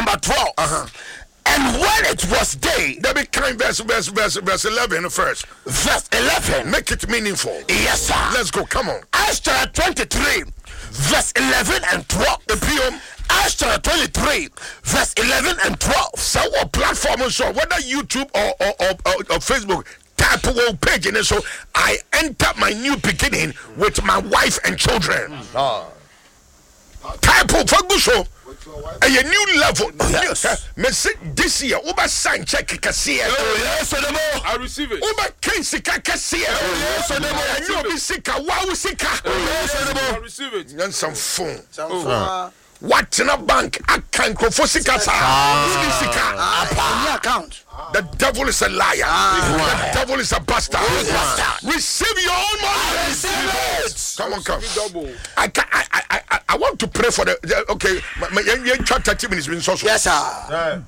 number 12. And when it was day, Let me kind verse 11 first. verse 11. Make it meaningful. Yes, sir. Let's go. Come on. Acts chapter 23, verse 11 and 12. Acts chapter 23, verse 11 and 12. So what platform so whether YouTube or Facebook, type one page in it. So I enter my new beginning with my wife and children. Type of Facebook. A new level. This year, Uber sign check Cassia. I receive it. Uber Kensi Cassia. And you'll be sick. Wow, sick. I receive it. And some phone. What in a bank? I can't go for Sikasa. Account. The devil is a liar. The devil is a bastard. Receive your own money. Receive it. Come on, come. Double. I want to pray for the okay. My 30 minutes been so. Yes, sir.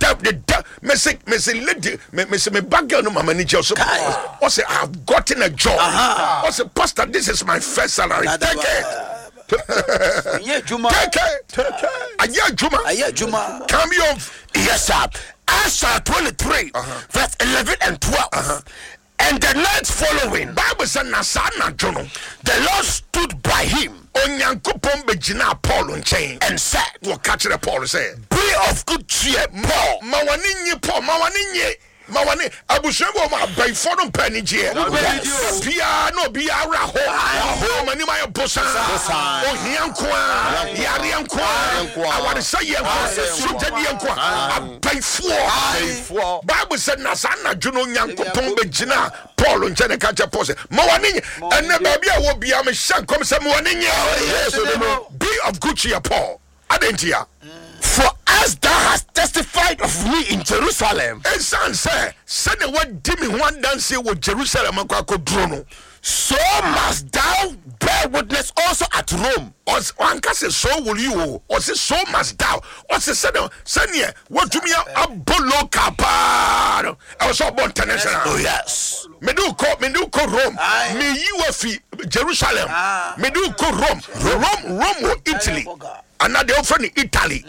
Me back no mama ni also. I say I've gotten a job. I say pastor, this is my first salary. Take it. Yeah, Juma. Take it. Aya Juma. Come off. Yes, sir. Acts 23, verse 11 and 12. And the night following, Bible said Nasana Jono. the Lord stood by him Onyankopon begina Paul unchain and said, what catch the Paul say. Be of good cheer, Paul. Mawaninye Paul, mawaninye. Mawane abusebo ma by forum penijie. Bia no bia raho. Mani my bossa. Oh hiankwa. Yari yankwa. I want to say yankwa. By four. Bible said Nasana Juno Yankopon begina Paul and Jenna catch a pose. Mawaninye. And never be a will be a shank come some mawaninye. Be of good cheer, Paul. Adentia. For as thou hast testified of me in Jerusalem, And son say, send a word dimmy one dance with Jerusalem and Quaco so must thou bear witness also at Rome. Or one can say, so will you, or say, so must thou. Or say, send ye, what to me a bolo capar. I was so born international. Oh, yes. Me do call Rome. Me you a Jerusalem. Me do call Rome, Italy. Another friend Italy.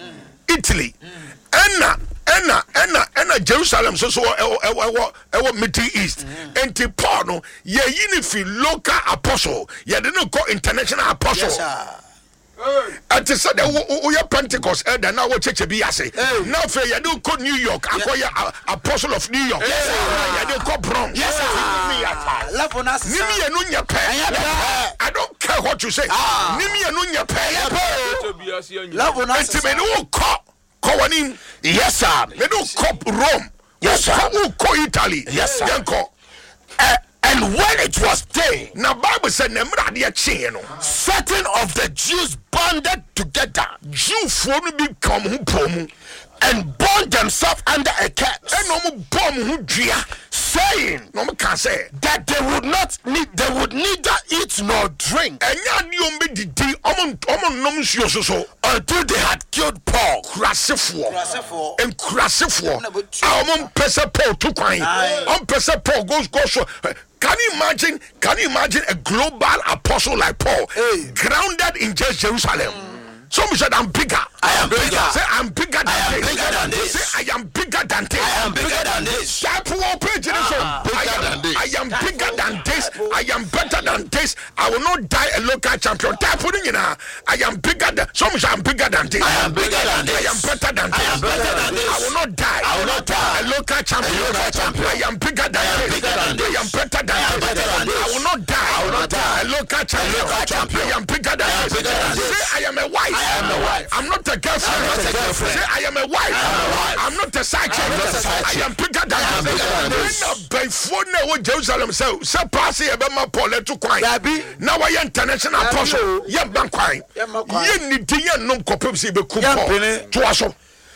Enna Jerusalem so Middle East. And the Paul ye unifi local apostle. Ye didn't call international apostle. Yes, sir. And to say we are Pentecost and now what church be say. Now for you don't call New York. I call you apostle of New York. You don't call Bronx. Yes, sir. Love on us. Nimi anunya pe. I don't care what you say. Nimi anunya pe. Love on us. Enti me no call Kowanin. Yes, sir. Me no call Rome. Yes, sir. Who call Italy? Yes, sir. Yanko. And when it was day, Now Bible said nemra de che no. certain of the Jews banded together Jew for no be come hu pom. and bound themselves under a curse, E no mo bom hu dua. saying No mo can say. that they would neither eat nor drink Enya ni o me didi omo nom nsuo so until they had killed Paul. Krasefo. En krasefo. A omo pese Paul to kwan. On pese Paul goes so. Can you imagine a global apostle like Paul grounded in just Jerusalem? Some said I'm bigger. I am bigger. Say I'm bigger than I am this. bigger than this. Say I am bigger than this. I am bigger than this. Type one page in this one. I am bigger than this. I am better than this. I will not die a local champion. Type putting in I am bigger than. Some say I'm bigger than this. I am bigger than this. I am better than this. I am better than this. I will not die. I will not die. A local champion. A local champion. I am bigger than this. bigger than this. I am better than I am this. better than this. I will not die. I will not die. A local champion. local champion. I am bigger than I am this. bigger than this. Say I am a wife. I am a wife. I'm not a girlfriend. I'm not a girlfriend. Say I am a wife. I'm not a side chick. I'm not a side chick. I am bigger than I am bigger than this. When before now Jerusalem say pass here be my Paul to kwai. Now I international apostle. Ye ban kwai. Ye ni di ye nom kopem se be ku Paul. To aso.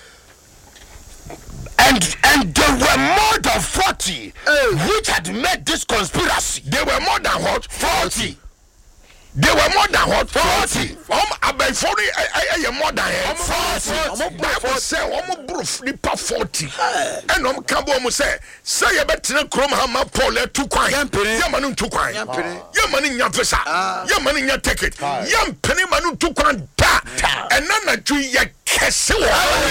And there were more than 40 which had made this conspiracy. They were more than what? 40. They were more than what? 40. About 40 more than 40. Bible say omo proof nipa 40. And kabo say you better chrome hammer Paul to kwan. Ya manu to kwan. Ya manu nya visa. Ya manu nya ticket. Ya penny manu to kwan da. And nana tu ya kese